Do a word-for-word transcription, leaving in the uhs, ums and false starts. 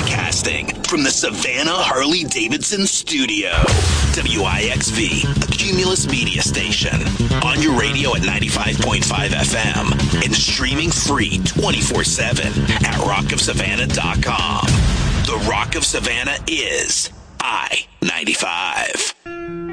Broadcasting from the Savannah Harley-Davidson studio. W I X V, a Cumulus media station. On your radio at ninety-five point five F M and streaming free twenty-four seven at rock of savannah dot com. The Rock of Savannah is I ninety-five.